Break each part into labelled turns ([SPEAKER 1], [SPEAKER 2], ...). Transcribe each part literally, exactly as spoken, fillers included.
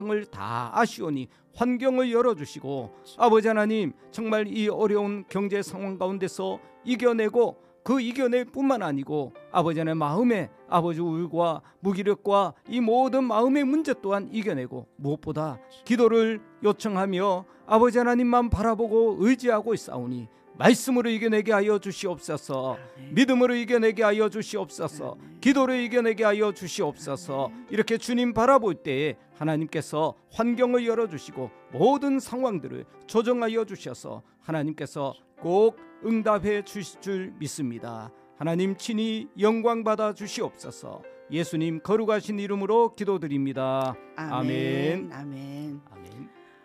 [SPEAKER 1] 을 다 아시오니 환경을 열어주시고 아버지 하나님 정말 이 어려운 경제 상황 가운데서 이겨내고 그 이겨낼 뿐만 아니고 아버지 하나님 마음에 아버지 우울과 무기력과 이 모든 마음의 문제 또한 이겨내고 무엇보다 기도를 요청하며 아버지 하나님만 바라보고 의지하고 있사오니 말씀으로 이겨내게 하여 주시옵소서. 아멘. 믿음으로 이겨내게 하여 주시옵소서. 아멘. 기도로 이겨내게 하여 주시옵소서. 아멘. 이렇게 주님 바라볼 때에 하나님께서 환경을 열어주시고 모든 상황들을 조정하여 주셔서 하나님께서 꼭 응답해 주실 줄 믿습니다. 하나님 친히 영광 받아 주시옵소서. 예수님 거룩하신 이름으로 기도드립니다.
[SPEAKER 2] 아멘. 아멘. 아멘. 아멘.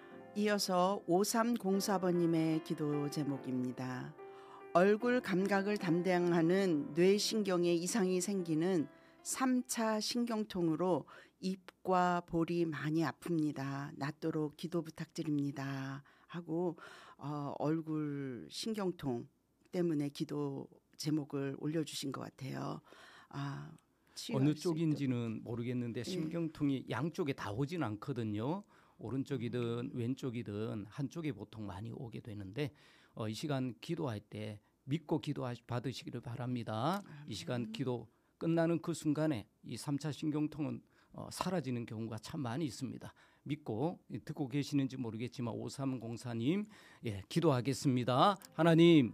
[SPEAKER 2] 이어서 오삼공사 번님의 기도 제목입니다. 얼굴 감각을 담당하는 뇌신경에 이상이 생기는 삼 차 신경통으로 입과 볼이 많이 아픕니다. 낫도록 기도 부탁드립니다. 하고 어, 얼굴 신경통 때문에 기도 제목을 올려주신 것 같아요. 아,
[SPEAKER 1] 어느 쪽인지는 모르겠는데 신경통이 네. 양쪽에 다 오진 않거든요. 오른쪽이든 왼쪽이든 한쪽에 보통 많이 오게 되는데 어, 이 시간 기도할 때 믿고 기도 받으시기를 바랍니다. 아멘. 이 시간 기도 끝나는 그 순간에 이 삼 차 신경통은 어, 사라지는 경우가 참 많이 있습니다. 믿고 듣고 계시는지 모르겠지만 오삼공사님 예, 기도하겠습니다. 하나님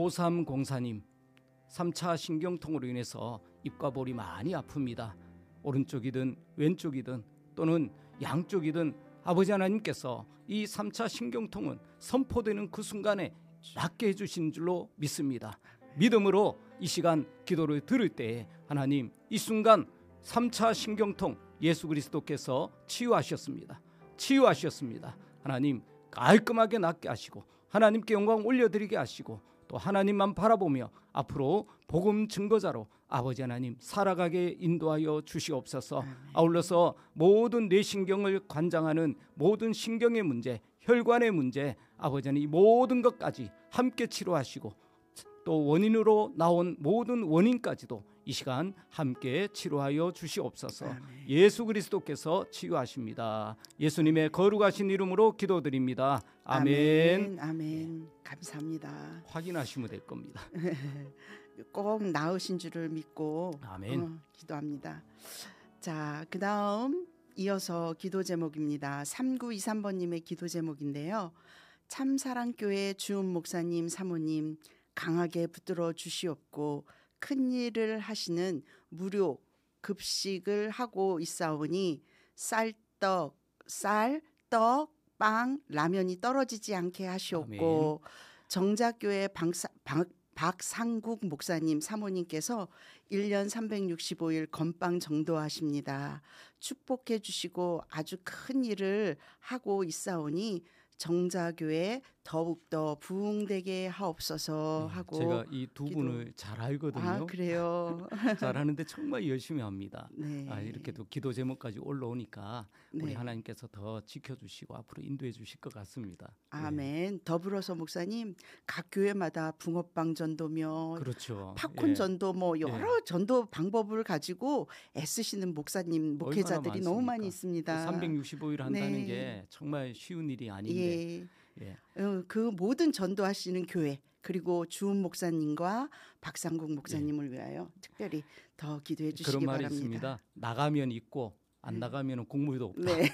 [SPEAKER 1] 오삼공사님 삼 차 신경통으로 인해서 입과 볼이 많이 아픕니다. 오른쪽이든 왼쪽이든 또는 양쪽이든 아버지 하나님께서 이 삼 차 신경통은 선포되는 그 순간에 낫게 해주신 줄로 믿습니다. 믿음으로 이 시간 기도를 들을 때 하나님 이 순간 삼 차 신경통 예수 그리스도께서 치유하셨습니다. 치유하셨습니다. 하나님 깔끔하게 낫게 하시고 하나님께 영광 올려드리게 하시고 또 하나님만 바라보며 앞으로 복음 증거자로 아버지 하나님 살아가게 인도하여 주시옵소서. 아울러서 모든 뇌신경을 관장하는 모든 신경의 문제, 혈관의 문제 아버지 하나님 이 모든 것까지 함께 치료하시고 또 원인으로 나온 모든 원인까지도 이 시간 함께 치료하여 주시옵소서. 아멘. 예수 그리스도께서 치유하십니다. 예수님의 거룩하신 이름으로 기도드립니다. 아멘.
[SPEAKER 2] 아멘. 아멘. 감사합니다.
[SPEAKER 1] 확인하시면 될 겁니다.
[SPEAKER 2] 꼭 나으신 줄을 믿고
[SPEAKER 1] 아멘.
[SPEAKER 2] 어, 기도합니다. 자, 그 다음 이어서 기도 제목입니다. 삼구이삼 번님의 기도 제목인데요. 참사랑교회 주은 목사님 사모님 강하게 붙들어 주시옵고 큰 일을 하시는 무료 급식을 하고 있사오니 쌀떡, 쌀, 떡, 빵, 라면이 떨어지지 않게 하시옵고 아멘. 정작교회 방사, 방, 박상국 목사님 사모님께서 일 년 삼백육십오 일 건빵 정도하십니다. 축복해 주시고 아주 큰 일을 하고 있사오니 정자교회 더욱더 부흥되게 하옵소서 하고
[SPEAKER 1] 네, 제가 이 두 분을 잘 알거든요.
[SPEAKER 2] 아, 그래요?
[SPEAKER 1] 잘하는데 정말 열심히 합니다.
[SPEAKER 2] 네.
[SPEAKER 1] 아, 이렇게 또 기도 제목까지 올라오니까 우리
[SPEAKER 2] 네.
[SPEAKER 1] 하나님께서 더 지켜주시고 앞으로 인도해 주실 것 같습니다.
[SPEAKER 2] 아멘.
[SPEAKER 1] 네.
[SPEAKER 2] 더불어서 목사님 각 교회마다 붕어빵 전도며
[SPEAKER 1] 그렇죠.
[SPEAKER 2] 팝콘
[SPEAKER 1] 예.
[SPEAKER 2] 전도 뭐 여러
[SPEAKER 1] 예.
[SPEAKER 2] 전도 방법을 가지고 애쓰시는 목사님 목회자들이 너무 많이 있습니다.
[SPEAKER 1] 삼백육십오 일 한다는
[SPEAKER 2] 네.
[SPEAKER 1] 게 정말 쉬운 일이 아닌데
[SPEAKER 2] 예.
[SPEAKER 1] 예.
[SPEAKER 2] 어, 그 모든 전도하시는 교회 그리고 주은 목사님과 박상국 목사님을 예. 위하여 특별히 더 기도해 주시기
[SPEAKER 1] 그런 말이
[SPEAKER 2] 바랍니다.
[SPEAKER 1] 있습니다. 나가면 있고 안 나가면 곡물도 없다.
[SPEAKER 2] 네.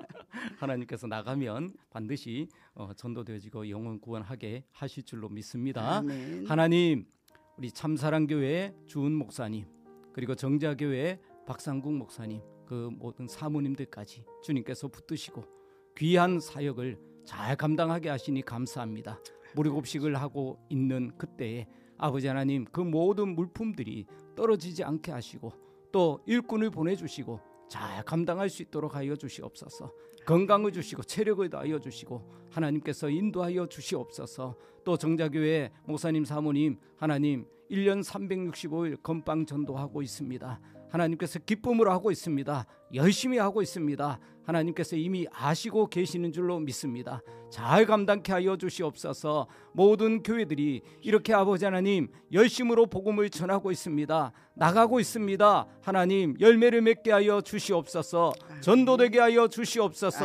[SPEAKER 1] 하나님께서 나가면 반드시 어, 전도되어지고 영혼 구원하게 하실 줄로 믿습니다.
[SPEAKER 2] 아멘.
[SPEAKER 1] 하나님 우리 참사랑교회 주은 목사님 그리고 정자교회 박상국 목사님 그 모든 사모님들까지 주님께서 붙드시고 귀한 사역을 잘 감당하게 하시니 감사합니다. 무료급식을 하고 있는 그때에 아버지 하나님 그 모든 물품들이 떨어지지 않게 하시고 또 일꾼을 보내주시고 잘 감당할 수 있도록 하여 주시옵소서. 건강을 주시고 체력을 다하여 주시고 하나님께서 인도하여 주시옵소서. 또 정자교회 목사님 사모님 하나님 일 년 삼백육십오 일 건빵 전도하고 있습니다. 하나님께서 기쁨으로 하고 있습니다. 열심히 하고 있습니다. 하나님께서 이미 아시고 계시는 줄로 믿습니다. 잘 감당케 하여 주시옵소서. 모든 교회들이 이렇게 아버지 하나님 열심으로 복음을 전하고 있습니다. 나가고 있습니다. 하나님 열매를 맺게 하여 주시옵소서. 전도되게 하여 주시옵소서.